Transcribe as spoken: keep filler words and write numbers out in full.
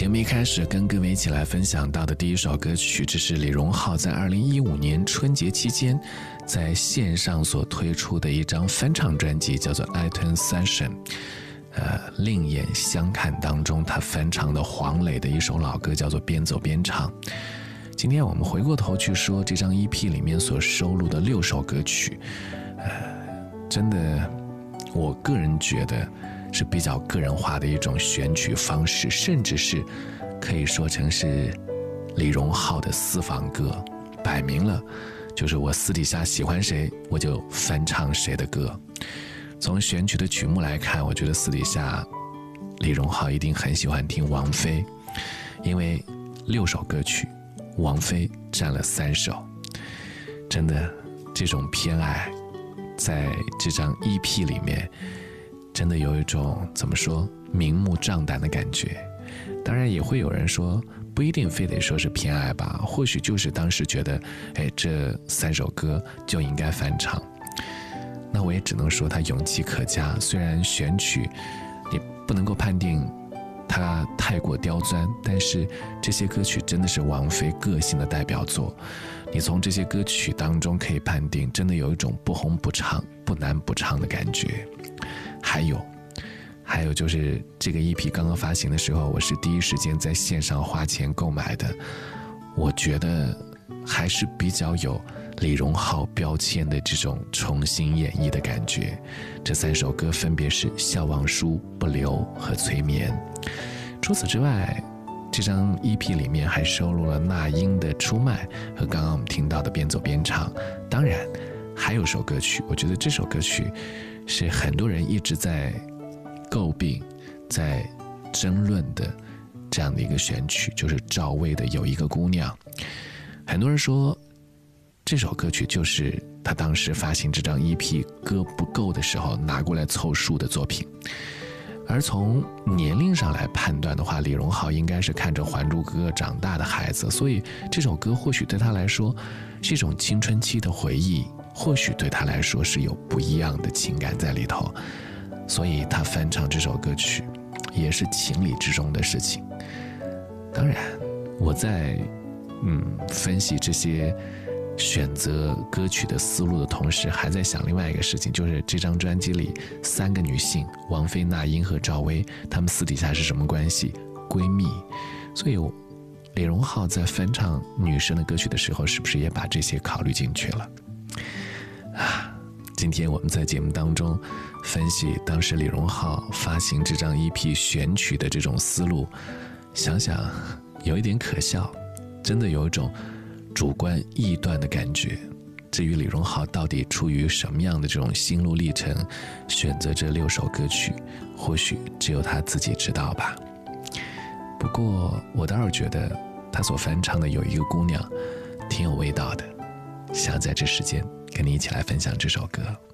节目一开始跟各位一起来分享到的第一首歌曲，这是李荣浩在二零一五年春节期间在线上所推出的一张翻唱专辑，叫做 iTunes Session。 呃，另眼相看当中他翻唱的黄磊的一首老歌叫做边走边唱。今天我们回过头去说这张 E P 里面所收录的六首歌曲，呃，真的我个人觉得是比较个人化的一种选曲方式，甚至是可以说成是李荣浩的私房歌，摆明了就是我私底下喜欢谁我就翻唱谁的歌。从选曲的曲目来看，我觉得私底下李荣浩一定很喜欢听王菲，因为六首歌曲王菲占了三首，真的这种偏爱在这张 E P 里面真的有一种怎么说明目张胆的感觉。当然也会有人说不一定非得说是偏爱吧，或许就是当时觉得哎，这三首歌就应该翻唱。那我也只能说他勇气可嘉，虽然选曲你不能够判定他太过刁钻，但是这些歌曲真的是王菲个性的代表作，你从这些歌曲当中可以判定真的有一种不红不唱不难不唱的感觉。还有还有就是这个 E P 刚刚发行的时候，我是第一时间在线上花钱购买的，我觉得还是比较有李荣浩标签的这种重新演绎的感觉。这三首歌分别是笑忘书、不留和催眠。除此之外，这张 E P 里面还收录了那英的出卖和刚刚我们听到的边走边唱。当然还有首歌曲，我觉得这首歌曲是很多人一直在诟病在争论的这样的一个选曲，就是赵薇的有一个姑娘。很多人说这首歌曲就是他当时发行这张 E P 歌不够的时候拿过来凑数的作品。而从年龄上来判断的话，李荣浩应该是看着《还珠格格》长大的孩子，所以这首歌或许对他来说是一种青春期的回忆，或许对他来说是有不一样的情感在里头，所以他翻唱这首歌曲也是情理之中的事情。当然我在嗯分析这些选择歌曲的思路的同时，还在想另外一个事情，就是这张专辑里三个女性王菲、那英和赵薇，她们私底下是什么关系？闺蜜。所以李荣浩在翻唱女生的歌曲的时候，是不是也把这些考虑进去了啊？今天我们在节目当中分析当时李荣浩发行这张 E P 选曲的这种思路，想想有一点可笑，真的有一种主观臆断的感觉。至于李荣浩到底出于什么样的这种心路历程选择这六首歌曲，或许只有他自己知道吧。不过我倒是觉得他所翻唱的有一个姑娘挺有味道的，想在这时间跟你一起来分享这首歌。